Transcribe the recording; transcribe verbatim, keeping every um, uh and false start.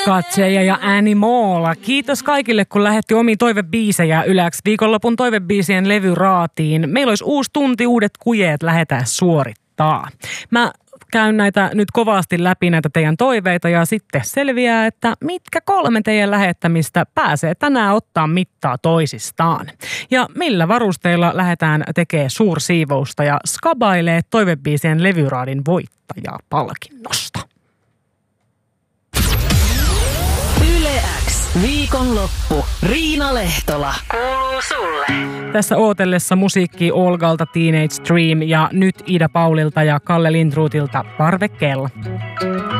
Katseja ja Animal. Kiitos kaikille, kun lähetti omiin toivebiisejä yläksi viikonlopun toivebiisien levyraatiin. Meillä olisi uusi tunti, uudet kujeet lähetään suorittaa. Mä käyn näitä nyt kovasti läpi näitä teidän toiveita ja sitten selviää, että mitkä kolme teidän lähettämistä pääsee tänään ottaa mittaa toisistaan. Ja millä varusteilla lähdetään tekemään suursiivousta ja skabailee toivebiisien levyraadin voittajaa palkinnosta. Yle X. Viikonloppu. Riina Lehtola. Kuuluu sulle. Tässä ootellessa musiikki Olgalta Teenage Dream ja nyt Ida Paulilta ja Kalle Lindrothilta Parvekkeella.